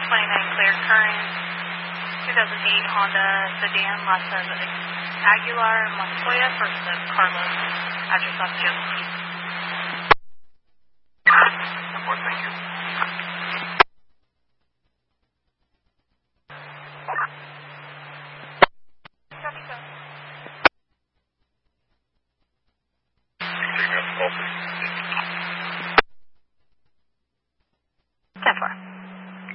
29 clear current, 2008 Honda sedan, last of Aguilar, Montoya, first of Carlos, address off Josephine. Report, thank you. Copy, sir. Taking up call, please.